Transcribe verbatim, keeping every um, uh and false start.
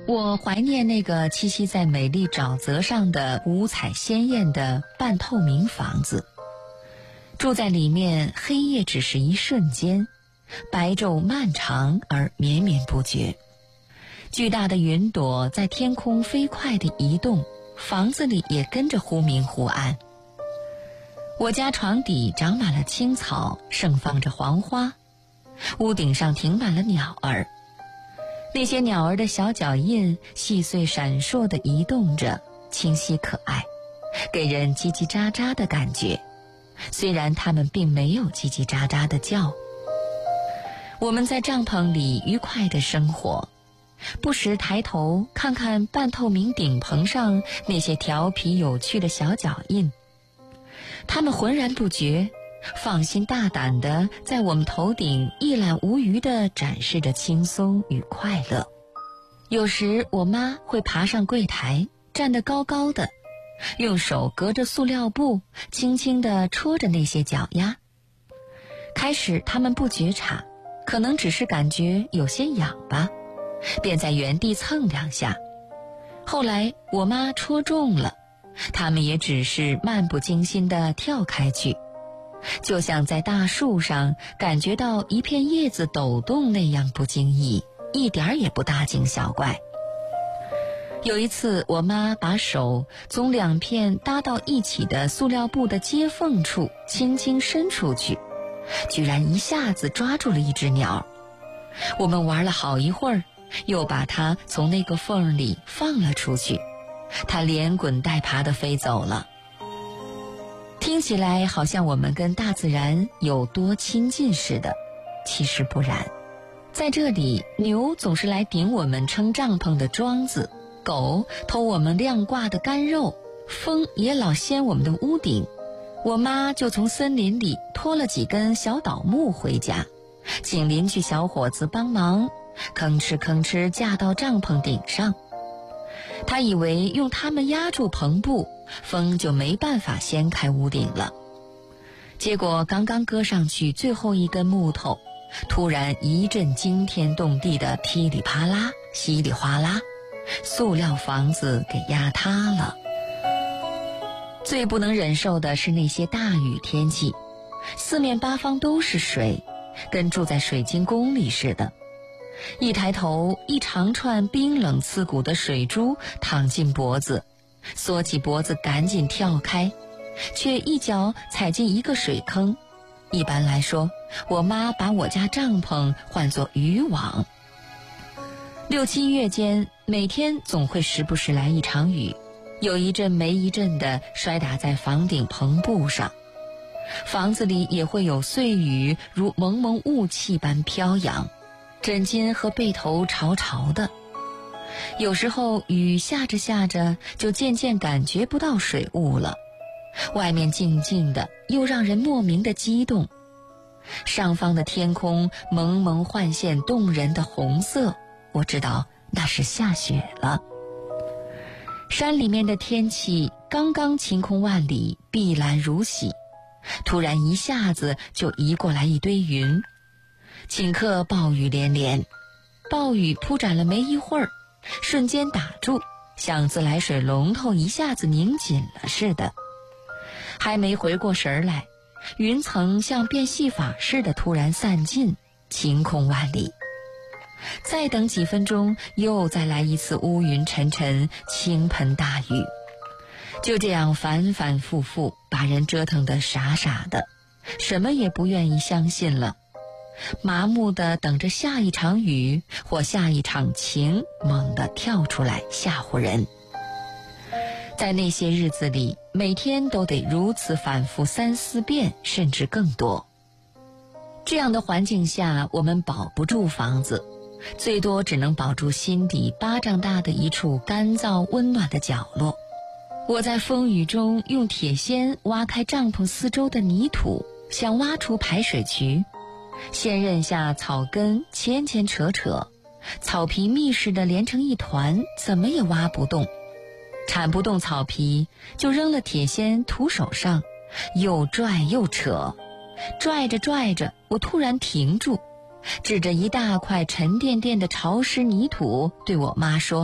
我怀念那个栖息在美丽沼泽上的五彩鲜艳的半透明房子，住在里面，黑夜只是一瞬间，白昼漫长而绵绵不绝。巨大的云朵在天空飞快地移动，房子里也跟着忽明忽暗。我家床底长满了青草，盛放着黄花，屋顶上停满了鸟儿，那些鸟儿的小脚印细碎闪烁地移动着，清晰可爱，给人叽叽喳喳的感觉，虽然它们并没有叽叽喳喳的叫。我们在帐篷里愉快地生活，不时抬头看看半透明顶棚上那些调皮有趣的小脚印，它们浑然不觉，放心大胆地在我们头顶一览无余地展示着轻松与快乐。有时我妈会爬上柜台，站得高高的，用手隔着塑料布轻轻地戳着那些脚丫。开始他们不觉察，可能只是感觉有些痒吧，便在原地蹭两下。后来我妈戳中了，他们也只是漫不经心地跳开去，就像在大树上感觉到一片叶子抖动那样不经意，一点儿也不大惊小怪。有一次，我妈把手从两片搭到一起的塑料布的接缝处轻轻伸出去，居然一下子抓住了一只鸟。我们玩了好一会儿，又把它从那个缝里放了出去，它连滚带爬地飞走了。听起来好像我们跟大自然有多亲近似的，其实不然。在这里，牛总是来顶我们撑帐篷的桩子，狗偷我们晾挂的干肉，风也老掀我们的屋顶。我妈就从森林里拖了几根小倒木回家，请邻居小伙子帮忙，吭哧吭哧架到帐篷顶上。她以为用它们压住篷布，风就没办法掀开屋顶了。结果刚刚搁上去最后一根木头，突然一阵惊天动地的噼里啪啦稀里哗啦，塑料房子给压塌了。最不能忍受的是那些大雨天气，四面八方都是水，跟住在水晶宫里似的。一抬头，一长串冰冷刺骨的水珠淌进脖子，缩起脖子赶紧跳开，却一脚踩进一个水坑。一般来说，我妈把我家帐篷换作渔网。六七月间，每天总会时不时来一场雨，有一阵没一阵地摔打在房顶篷布上，房子里也会有碎雨如蒙蒙雾气般飘扬，枕巾和被头潮潮的。有时候雨下着下着，就渐渐感觉不到水雾了，外面静静的，又让人莫名的激动。上方的天空蒙蒙幻现动人的红色，我知道那是下雪了。山里面的天气刚刚晴空万里，碧蓝如洗，突然一下子就移过来一堆云，顷刻暴雨连连。暴雨铺展了没一会儿，瞬间打住，像自来水龙头一下子拧紧了似的。还没回过神来，云层像变戏法似的突然散尽，晴空万里。再等几分钟，又再来一次乌云沉沉，倾盆大雨。就这样反反复复，把人折腾得傻傻的，什么也不愿意相信了，麻木地等着下一场雨或下一场晴猛地跳出来吓唬人。在那些日子里，每天都得如此反复三四遍，甚至更多。这样的环境下，我们保不住房子，最多只能保住心底巴掌大的一处干燥温暖的角落。我在风雨中用铁锨挖开帐篷四周的泥土，想挖出排水渠。先刃下草根牵牵扯扯，草皮密实的连成一团，怎么也挖不动。铲不动草皮，就扔了铁锨徒手上，又拽又扯，拽着拽着，我突然停住，指着一大块沉甸甸的潮湿泥土对我妈说：